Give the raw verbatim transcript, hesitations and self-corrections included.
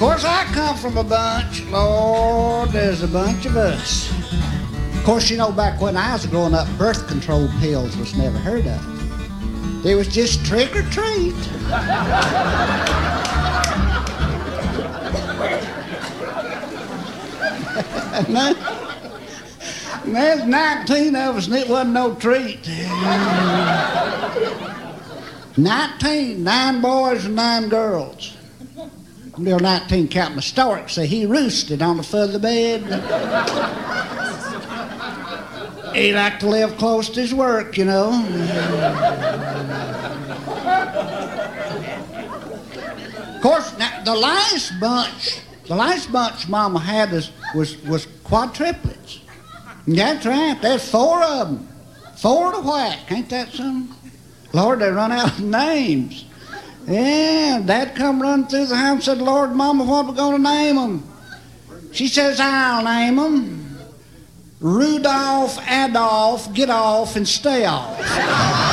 course, I come from a bunch. Lord, there's a bunch of us. Of course, you know, back when I was growing up, birth control pills was never heard of. They was just trick or treat. and, and there's nineteen of us, and it wasn't no treat. nineteen, nine boys and nine girls. Bill nineteen counting the stork, so he roosted on the foot of the bed. He liked to live close to his work, you know. Of course, now, the last bunch, the last bunch Mama had was, was, was quadruplets. That's right, there's four of them. Four to whack, ain't that something? Lord, they run out of names. Yeah, Dad come running through the house and said, Lord, Mama, what are we going to name them? She says, I'll name them Rudolph, Adolph, Get Off, and Stay Off.